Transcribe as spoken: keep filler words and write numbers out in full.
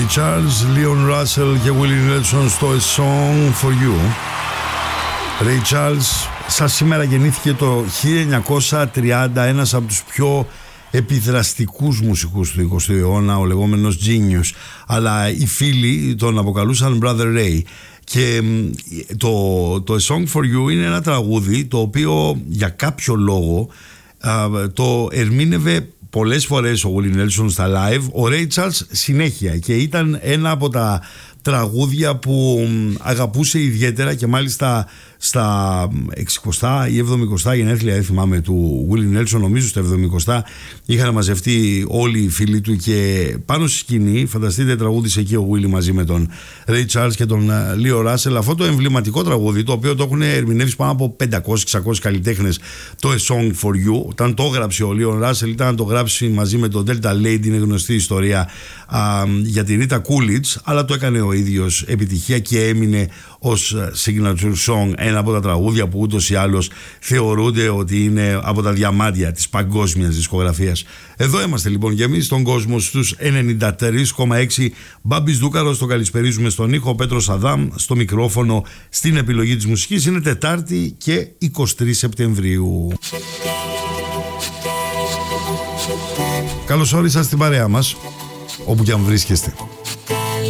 Ray Charles, Leon Russell και Willie Nelson στο A Song For You. Ray Charles, σαν σήμερα γεννήθηκε το χίλια εννιακόσια τριάντα, ένας από τους πιο επιδραστικούς μουσικούς του εικοστού αιώνα, ο λεγόμενος Genius, αλλά οι φίλοι τον αποκαλούσαν Brother Ray. Και το, το A Song For You είναι ένα τραγούδι το οποίο για κάποιο λόγο α, το ερμήνευε πολλές φορές ο Willie Nelson στα live, ο Ray Charles συνέχεια, και ήταν ένα από τα τραγούδια που αγαπούσε ιδιαίτερα, και μάλιστα στα εξηκοστά ή εβδομηκοστά γενέθλια, δεν θυμάμαι, του Willie Nelson, νομίζω στα εβδομηκοστά, είχαν μαζευτεί όλοι οι φίλοι του και πάνω στη σκηνή, φανταστείτε, τραγούδισε εκεί ο Willie μαζί με τον Ray Charles και τον Leo Russell αυτό το εμβληματικό τραγούδι, το οποίο το έχουν ερμηνεύσει πάνω από πεντακόσιοι εξακόσιοι καλλιτέχνες, το A Song For You. Όταν το έγραψε ο Leo Russell ήταν να το γράψει μαζί με τον Delta Lady, είναι γνωστή ιστορία α, για την Rita Coolidge, αλλά το έκανε ο ίδιος επιτυχία και έμεινε ως signature song, ένα από τα τραγούδια που ούτως ή άλλως θεωρούνται ότι είναι από τα διαμάντια της παγκόσμιας δισκογραφίας. Εδώ είμαστε λοιπόν και εμείς στον κόσμο στους ενενήντα τρία κόμμα έξι. Μπάμπης Δούκαρος, το καλησπερίζουμε στον ήχο, Πέτρος Αδάμ στο μικρόφωνο, στην επιλογή της μουσικής. Είναι Τετάρτη και εικοστή τρίτη Σεπτεμβρίου. Καλώς όρισα στην παρέα μας, όπου και αν βρίσκεστε.